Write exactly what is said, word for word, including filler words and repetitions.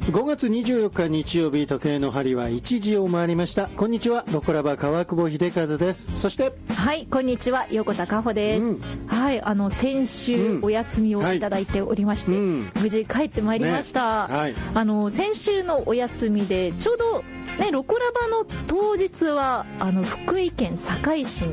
ごがつにじゅうよっか日曜日、時計の針はいちじを回りました。こんにちは、ロコラバ川久保秀和です。そしてはいこんにちは、横田佳穂です、うん、はいあの先週お休みをいただいておりまして、うんはい、無事帰ってまいりました、ねはい、あの先週のお休みでちょうどね、ロコラバの当日はあの福井県坂井市に